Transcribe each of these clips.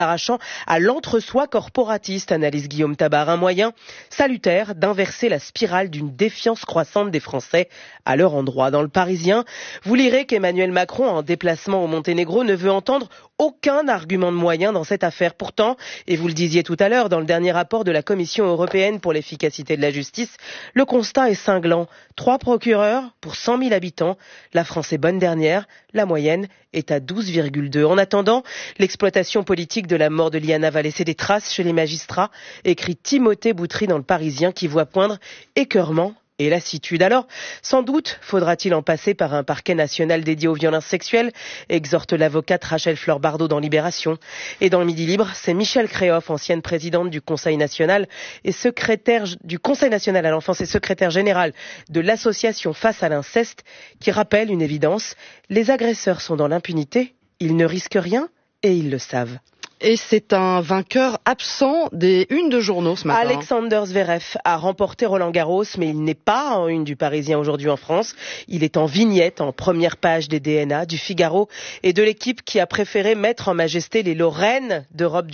arrachant à l'entre-soi corporatiste, analyse Guillaume Tabar, un moyen salutaire d'inverser la spirale d'une défiance croissante des Français à leur endroit. Dans le Parisien, vous lirez qu'Emmanuel Macron, en déplacement au Monténégro, ne veut entendre aucun argument de moyen dans cette affaire. Pourtant, et vous le disiez tout à l'heure, dans le dernier rapport de la Commission européenne pour l'efficacité de la justice, le constat est cinglant. 3 procureurs pour 100 000 habitants. La France est bonne dernière. La moyenne est à 12,2. En attendant, l'exploitation politique de la mort de Liana va laisser des traces chez les magistrats, écrit Timothée Boutry dans le Parisien, qui voit poindre écœurement et lassitude. Alors, sans doute faudra-t-il en passer par un parquet national dédié aux violences sexuelles, exhorte l'avocate Rachel Fleur-Bardot dans Libération. Et dans le Midi Libre, c'est Michèle Créoff, ancienne présidente du Conseil national et secrétaire du Conseil national à l'enfance et secrétaire générale de l'association Face à l'inceste, qui rappelle une évidence: les agresseurs sont dans l'impunité, ils ne risquent rien et ils le savent. Et c'est un vainqueur absent des unes de journaux ce matin. Alexander Zverev a remporté Roland-Garros, mais il n'est pas en une du Parisien aujourd'hui en France. Il est en vignette, en première page des DNA, du Figaro et de l'Équipe, qui a préféré mettre en majesté les Lorraines d'Europe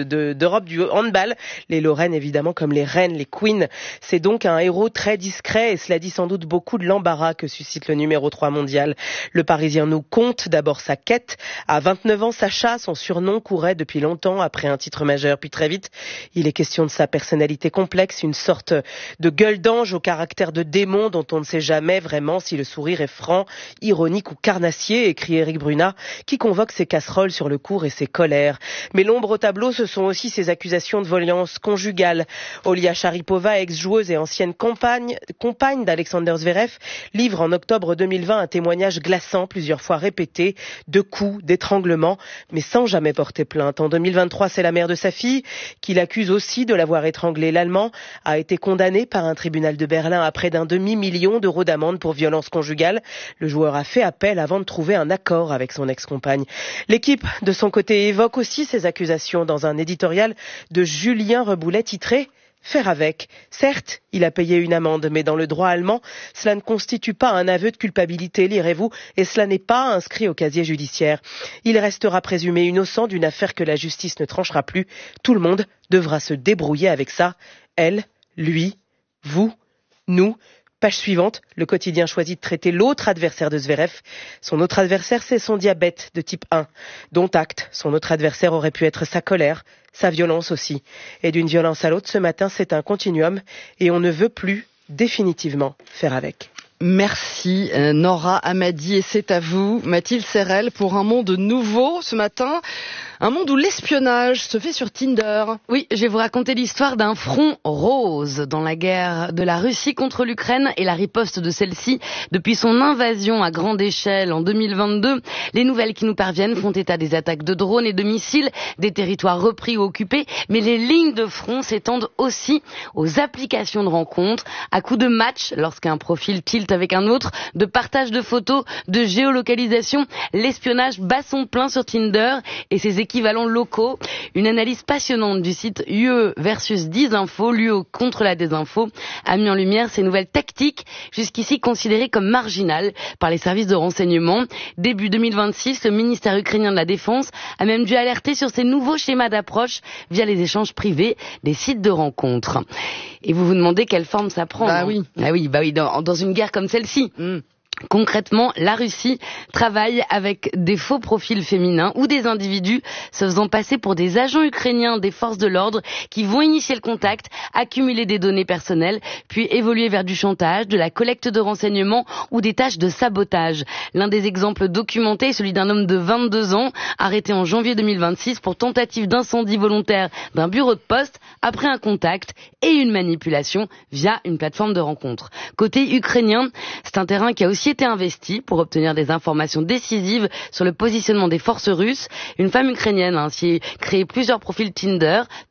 du handball. Les Lorraines, évidemment, comme les reines, les queens. C'est donc un héros très discret et cela dit sans doute beaucoup de l'embarras que suscite le numéro 3 mondial. Le Parisien nous conte d'abord sa quête. À 29 ans, Sacha, son surnom, courait depuis longtemps après un titre majeur. Puis très vite, il est question de sa personnalité complexe, une sorte de gueule d'ange au caractère de démon dont on ne sait jamais vraiment si le sourire est franc, ironique ou carnassier, écrit Éric Brunat, qui convoque ses casseroles sur le court et ses colères. Mais l'ombre au tableau, ce sont aussi ses accusations de violence conjugale. Olia Sharipova, ex-joueuse et ancienne compagne d'Alexander Zverev, livre en octobre 2020 un témoignage glaçant, plusieurs fois répété, de coups, d'étranglements, mais sans jamais porter plainte. En 2023, c'est la mère de sa fille qui l'accuse aussi de l'avoir étranglé. L'Allemand a été condamné par un tribunal de Berlin à près d'1 demi-million d'euros d'amende pour violence conjugale. Le joueur a fait appel avant de trouver un accord avec son ex-compagne. L'Équipe, de son côté, évoque aussi ces accusations dans un éditorial de Julien Reboulet titré Faire avec. Certes, il a payé une amende, mais dans le droit allemand, cela ne constitue pas un aveu de culpabilité, lirez-vous, et cela n'est pas inscrit au casier judiciaire. Il restera présumé innocent d'une affaire que la justice ne tranchera plus. Tout le monde devra se débrouiller avec ça. Elle, lui, vous, nous. Page suivante, le quotidien choisit de traiter l'autre adversaire de Zverev. Son autre adversaire, c'est son diabète de type 1, dont acte. Son autre adversaire aurait pu être sa colère, sa violence aussi. Et d'une violence à l'autre, ce matin, c'est un continuum et on ne veut plus définitivement faire avec. Merci Nora Amadi, et c'est à vous Mathilde Serrel pour un monde nouveau ce matin. Un monde où l'espionnage se fait sur Tinder. Oui, je vais vous raconter l'histoire d'un front rose dans la guerre de la Russie contre l'Ukraine et la riposte de celle-ci depuis son invasion à grande échelle en 2022. Les nouvelles qui nous parviennent font état des attaques de drones et de missiles, des territoires repris ou occupés, mais les lignes de front s'étendent aussi aux applications de rencontres, à coups de match lorsqu'un profil tilt avec un autre, de partage de photos, de géolocalisation. L'espionnage bat son plein sur Tinder et ses équivalents locaux. Une analyse passionnante du site UE versus 10 infos, l'UE contre la désinfo, a mis en lumière ces nouvelles tactiques jusqu'ici considérées comme marginales par les services de renseignement. Début 2026, le ministère ukrainien de la Défense a même dû alerter sur ces nouveaux schémas d'approche via les échanges privés des sites de rencontres. Et vous vous demandez quelle forme ça prend. Bah oui, dans une guerre comme celle-ci. Concrètement, la Russie travaille avec des faux profils féminins ou des individus se faisant passer pour des agents ukrainiens des forces de l'ordre qui vont initier le contact, accumuler des données personnelles, puis évoluer vers du chantage, de la collecte de renseignements ou des tâches de sabotage. L'un des exemples documentés est celui d'un homme de 22 ans arrêté en janvier 2026 pour tentative d'incendie volontaire d'un bureau de poste après un contact et une manipulation via une plateforme de rencontre. Côté ukrainien, c'est un terrain qui a aussi été investi pour obtenir des informations décisives sur le positionnement des forces russes. Une femme ukrainienne a ainsi créé plusieurs profils Tinder,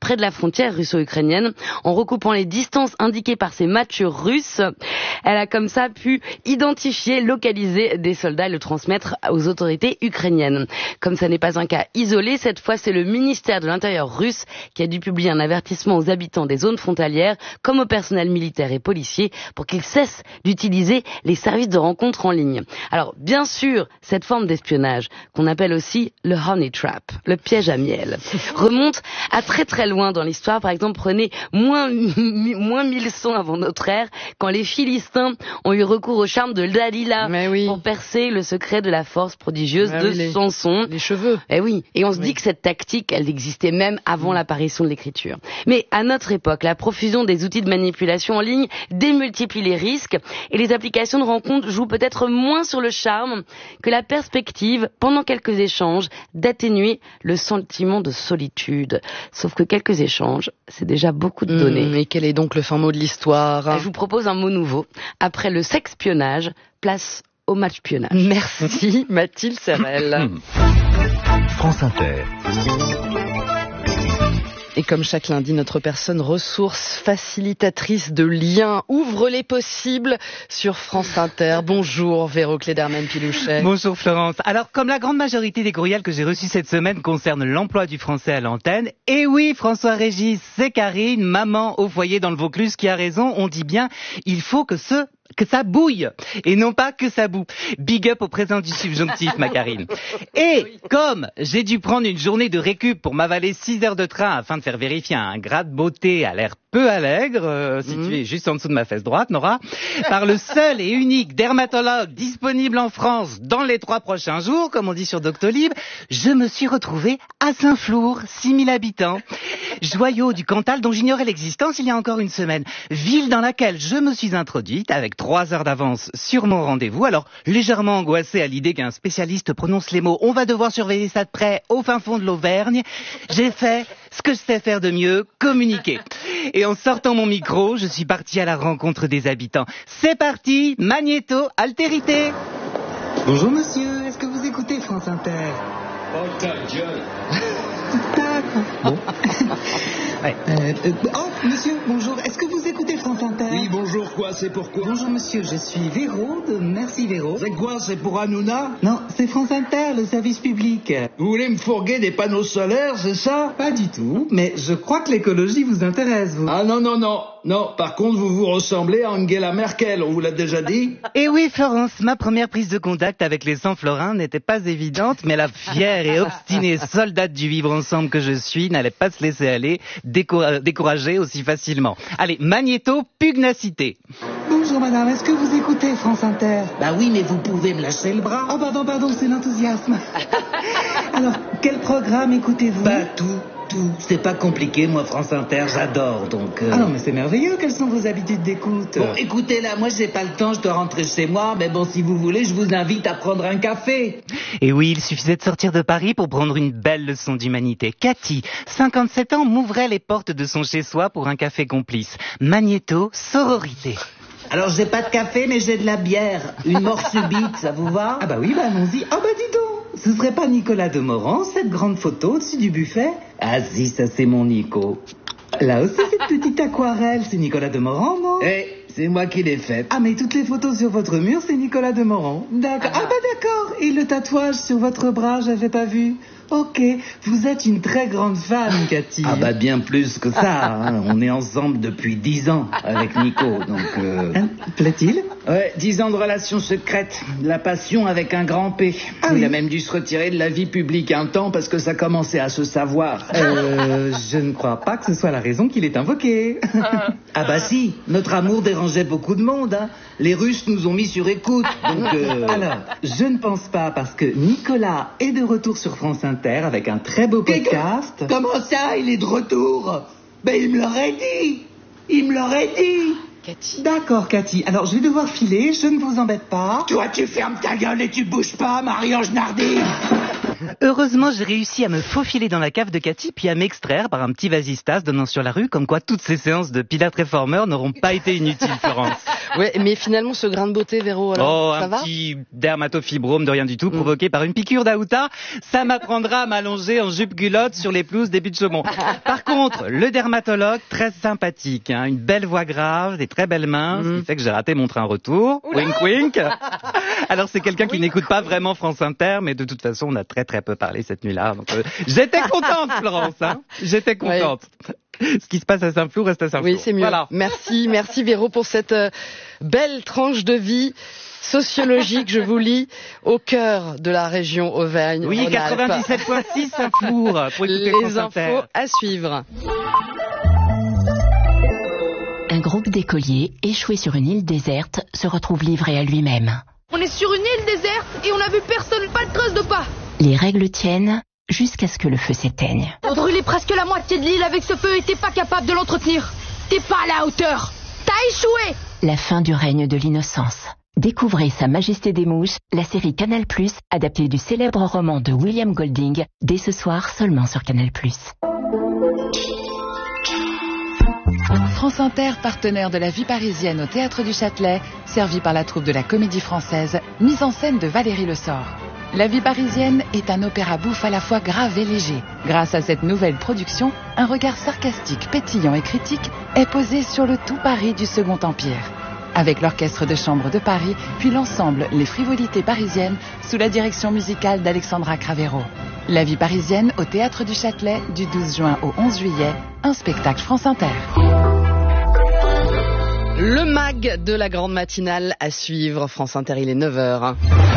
près de la frontière russo-ukrainienne. En recoupant les distances indiquées par ces matchs russes, elle a comme ça pu identifier, localiser des soldats et le transmettre aux autorités ukrainiennes. Comme ça n'est pas un cas isolé, cette fois c'est le ministère de l'Intérieur russe qui a dû publier un avertissement aux habitants des zones frontalières comme au personnel militaire et policier pour qu'ils cessent d'utiliser les services de rencontres en ligne. Alors bien sûr, cette forme d'espionnage, qu'on appelle aussi le honey trap, le piège à miel, remonte à très très loin dans l'histoire. Par exemple, prenez moins 1100 avant notre ère, quand les Philistins ont eu recours au charme de Dalila pour percer le secret de la force prodigieuse de Samson. Les cheveux. Eh oui. Et on se dit que cette tactique, elle existait même avant l'apparition de l'écriture. Mais à notre époque, la profusion des outils de manipulation en ligne démultiplie les risques et les applications de rencontres jouent peut-être moins sur le charme que la perspective, pendant quelques échanges, d'atténuer le sentiment de solitude. Sauf que quelques échanges, c'est déjà beaucoup de données. Et quel est donc le fin mot de l'histoire ? Je vous propose un mot nouveau. Après le sexpionnage, place au matchpionnage. Merci Mathilde Serrel. France Inter. Et comme chaque lundi, notre personne ressource facilitatrice de liens ouvre les possibles sur France Inter. Bonjour Véro Cléderman-Pilouchet. Bonjour Florence. Alors, comme la grande majorité des courriels que j'ai reçus cette semaine concernent l'emploi du français à l'antenne, et oui, François-Régis, c'est Karine, maman au foyer dans le Vaucluse, qui a raison. On dit bien, il faut que ça bouille, et non pas que ça boue. Big up au présent du subjonctif, ma Karine. Et comme j'ai dû prendre une journée de récup pour m'avaler 6 heures de train afin de faire vérifier un gras de beauté à l'air peu allègre, situé juste en dessous de ma fesse droite, Nora, par le seul et unique dermatologue disponible en France dans les 3 prochains jours, comme on dit sur Doctolib, je me suis retrouvé à Saint-Flour, 6000 habitants, joyau du Cantal dont j'ignorais l'existence il y a encore une semaine, ville dans laquelle je me suis introduite avec 3 heures d'avance sur mon rendez-vous, alors légèrement angoissé à l'idée qu'un spécialiste prononce les mots « on va devoir surveiller ça de près au fin fond de l'Auvergne », j'ai fait ce que je sais faire de mieux, communiquer. Et en sortant mon micro, je suis parti à la rencontre des habitants. C'est parti, magnéto, altérité. Bonjour monsieur, est-ce que vous écoutez France Inter ? Oh ta gueule. D'accord. Bon. Ouais. Oh monsieur, bonjour, est-ce que vous écoutez France Inter ? Oui, bonjour, quoi, c'est pourquoi ? Bonjour monsieur, je suis Véro de Merci Véro. C'est quoi, c'est pour Hanouna ? Non, c'est France Inter, le service public. Vous voulez me fourguer des panneaux solaires, c'est ça ? Pas du tout, mais je crois que l'écologie vous intéresse, vous. Ah non, par contre, vous ressemblez à Angela Merkel, on vous l'a déjà dit ? Et oui, Florence, ma première prise de contact avec les Saint-Florins n'était pas évidente, mais la fière et obstinée soldate du vivre ensemble que je suis n'allait pas se laisser aller, décourager aussi facilement. Allez, magnéto, pugnacité. Bonjour madame, est-ce que vous écoutez France Inter ? Bah oui, mais vous pouvez me lâcher le bras. Oh pardon, c'est l'enthousiasme. Alors, quel programme écoutez-vous ? Bah tout. C'est pas compliqué, moi France Inter, j'adore, donc... Ah non, mais c'est merveilleux, quelles sont vos habitudes d'écoute ? Bon, écoutez, là, moi j'ai pas le temps, je dois rentrer chez moi, mais bon, si vous voulez, je vous invite à prendre un café. Et oui, il suffisait de sortir de Paris pour prendre une belle leçon d'humanité. Cathy, 57 ans, m'ouvrait les portes de son chez-soi pour un café complice. Magnéto, sororité. Alors, j'ai pas de café, mais j'ai de la bière. Une mort subite, ça vous va ? Ah bah oui, bah allons-y. Ah bah dis donc, ce serait pas Nicolas Demorand, cette grande photo au-dessus du buffet ? Ah si, ça c'est mon Nico. Là aussi, cette petite aquarelle, c'est Nicolas Demorand, non ? C'est moi qui l'ai faite. Ah mais toutes les photos sur votre mur, c'est Nicolas Demorand. D'accord. Ah bah d'accord. Et le tatouage sur votre bras, j'avais pas vu. Ok, vous êtes une très grande femme, Cathy. Ah bah bien plus que ça, hein. On est ensemble depuis 10 ans avec Nico, donc... Plaît-il ? Ouais, 10 ans de relation secrète, de la passion avec un grand P. Il a même dû se retirer de la vie publique un temps parce que ça commençait à se savoir. Je ne crois pas que ce soit la raison qu'il ait invoquée. Ah bah si, notre amour dérangeait beaucoup de monde, hein. Les Russes nous ont mis sur écoute, donc... Alors, je ne pense pas, parce que Nicolas est de retour sur France Inter avec un très beau podcast. Comment ça, il est de retour ? Ben il me l'aurait dit. Cathy. D'accord, Cathy. Alors, je vais devoir filer, je ne vous embête pas. Toi, tu fermes ta gueule et tu bouges pas, Marie-Ange Nardi. Heureusement, j'ai réussi à me faufiler dans la cave de Cathy, puis à m'extraire par un petit vasistas donnant sur la rue, comme quoi toutes ces séances de pilates réformeur n'auront pas été inutiles, Florence. Ouais, mais finalement, ce grain de beauté, Véro, alors, ça va ? Un petit dermatofibrome de rien du tout, provoqué par une piqûre d'Aouta, ça m'apprendra à m'allonger en jupe culotte sur les pelouses des buts de Chaumont. Par contre, le dermatologue, très sympathique, hein, une belle voix grave, des très belles mains, ce qui fait que j'ai raté mon train retour. Wink wink. Alors c'est quelqu'un qui n'écoute pas vraiment France Inter, mais de toute façon, on a très très peu parlé cette nuit-là. Donc, j'étais contente, Florence, hein. J'étais contente. Ouais. Ce qui se passe à Saint-Flour reste à Saint-Flour. Oui, c'est mieux. Voilà. Merci Véro pour cette belle tranche de vie sociologique, je vous lis, au cœur de la région Auvergne. Oui, 97.6 Saint-Flour pour écouter France Inter. Les infos à suivre. Un groupe d'écoliers échoués sur une île déserte se retrouve livré à lui-même. On est sur une île déserte et on a vu personne, pas de trace de pas. Les règles tiennent jusqu'à ce que le feu s'éteigne. On brûlait presque la moitié de l'île avec ce feu et t'es pas capable de l'entretenir. T'es pas à la hauteur. T'as échoué. La fin du règne de l'innocence. Découvrez Sa Majesté des Mouches, la série Canal+, adaptée du célèbre roman de William Golding, dès ce soir seulement sur Canal+. France Inter, partenaire de la vie parisienne au Théâtre du Châtelet, servi par la troupe de la Comédie Française, mise en scène de Valérie Le Sort. La vie parisienne est un opéra bouffe à la fois grave et léger. Grâce à cette nouvelle production, un regard sarcastique, pétillant et critique est posé sur le tout Paris du Second Empire. Avec l'Orchestre de Chambre de Paris, puis l'ensemble Les Frivolités Parisiennes, sous la direction musicale d'Alexandra Cravero. La vie parisienne au Théâtre du Châtelet, du 12 juin au 11 juillet, un spectacle France Inter. Le mag de la grande matinale à suivre. France Inter, il est 9h.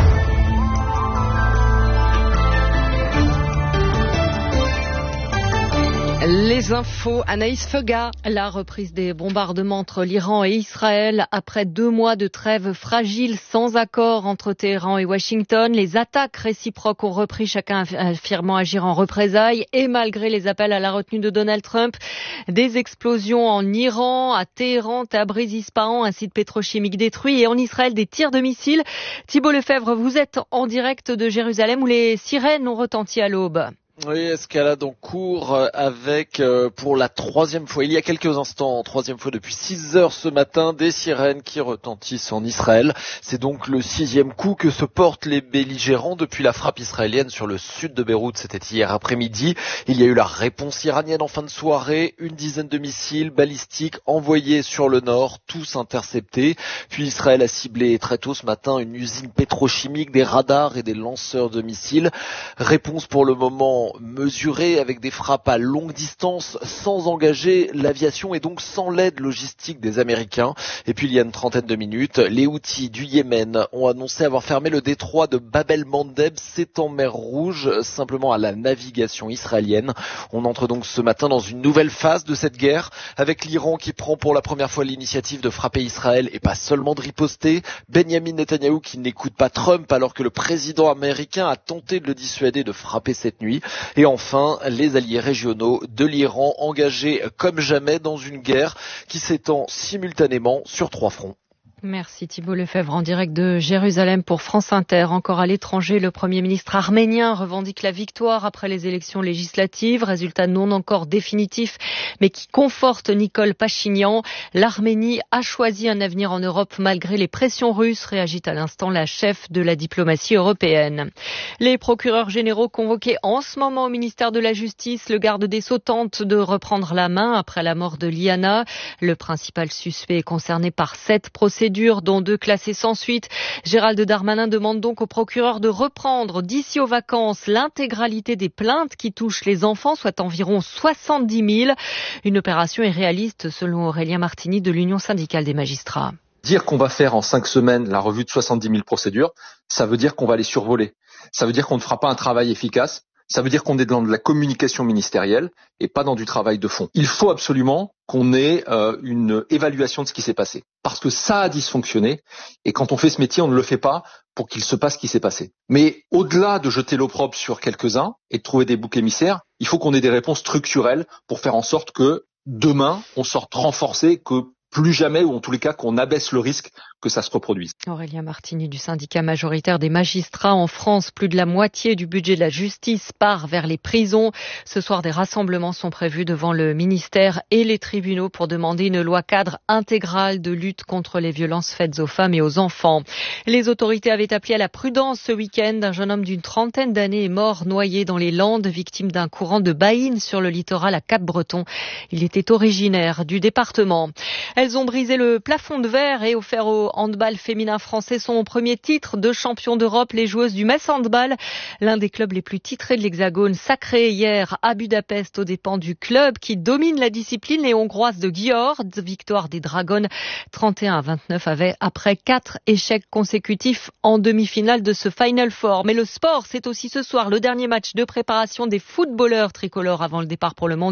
Les infos, Anaïs Feuga. La reprise des bombardements entre l'Iran et Israël après 2 mois de trêve fragile sans accord entre Téhéran et Washington. Les attaques réciproques ont repris, chacun affirmant agir en représailles, et malgré les appels à la retenue de Donald Trump, des explosions en Iran, à Téhéran, Tabriz, Ispahan, un site pétrochimique détruit, et en Israël des tirs de missiles. Thibault Lefebvre, vous êtes en direct de Jérusalem où les sirènes ont retenti à l'aube. Oui, escalade en cours avec, pour la 3e fois, il y a quelques instants, 3e fois depuis 6 heures ce matin, des sirènes qui retentissent en Israël. C'est donc le 6e coup que se portent les belligérants depuis la frappe israélienne sur le sud de Beyrouth. C'était hier après-midi. Il y a eu la réponse iranienne en fin de soirée, une dizaine de missiles balistiques envoyés sur le nord, tous interceptés. Puis Israël a ciblé très tôt ce matin une usine pétrochimique, des radars et des lanceurs de missiles. Réponse pour le moment mesurée avec des frappes à longue distance sans engager l'aviation et donc sans l'aide logistique des Américains. Et puis il y a une trentaine de minutes, les Houthis du Yémen ont annoncé avoir fermé le détroit de Bab el-Mandeb, c'est en mer Rouge, simplement à la navigation israélienne. On entre donc ce matin dans une nouvelle phase de cette guerre avec l'Iran qui prend pour la première fois l'initiative de frapper Israël et pas seulement de riposter. Benjamin Netanyahou qui n'écoute pas Trump alors que le président américain a tenté de le dissuader de frapper cette nuit. Et enfin, les alliés régionaux de l'Iran engagés comme jamais dans une guerre qui s'étend simultanément sur 3 fronts. Merci Thibault Lefebvre en direct de Jérusalem pour France Inter. Encore à l'étranger, le Premier ministre arménien revendique la victoire après les élections législatives. Résultat non encore définitif, mais qui conforte Nicole Pachinian. L'Arménie a choisi un avenir en Europe malgré les pressions russes, réagit à l'instant la chef de la diplomatie européenne. Les procureurs généraux convoqués en ce moment au ministère de la Justice, le garde des Sceaux tente de reprendre la main après la mort de Liana. Le principal suspect est concerné par 7 procédures, dont 2 classées sans suite. Gérald Darmanin demande donc au procureur de reprendre d'ici aux vacances l'intégralité des plaintes qui touchent les enfants, soit environ 70 000. Une opération irréaliste selon Aurélien Martini de l'Union syndicale des magistrats. Dire qu'on va faire en 5 semaines la revue de 70 000 procédures, ça veut dire qu'on va les survoler. Ça veut dire qu'on ne fera pas un travail efficace. Ça veut dire qu'on est dans de la communication ministérielle et pas dans du travail de fond. Il faut absolument qu'on ait une évaluation de ce qui s'est passé. Parce que ça a dysfonctionné et quand on fait ce métier, on ne le fait pas pour qu'il se passe ce qui s'est passé. Mais au-delà de jeter l'opprobre sur quelques-uns et de trouver des boucs émissaires, il faut qu'on ait des réponses structurelles pour faire en sorte que demain, on sorte renforcé, que plus jamais, ou en tous les cas qu'on abaisse le risque que ça se reproduise. Aurélien Martini du syndicat majoritaire des magistrats en France, plus de la moitié du budget de la justice part vers les prisons. Ce soir, des rassemblements sont prévus devant le ministère et les tribunaux pour demander une loi cadre intégrale de lutte contre les violences faites aux femmes et aux enfants. Les autorités avaient appelé à la prudence ce week-end. Un jeune homme d'une trentaine d'années est mort noyé dans les Landes, victime d'un courant de baïnes sur le littoral à Cap-Breton. Il était originaire du département. Elles ont brisé le plafond de verre et offert au handball féminin français son premier titre de champion d'Europe. Les joueuses du Metz Handball, l'un des clubs les plus titrés de l'Hexagone, sacré hier à Budapest aux dépens du club qui domine la discipline, les Hongroises de Győr. Victoire des Dragons 31-29 après 4 échecs consécutifs en demi-finale de ce Final Four. Mais le sport, c'est aussi ce soir le dernier match de préparation des footballeurs tricolores avant le départ pour le Mondial.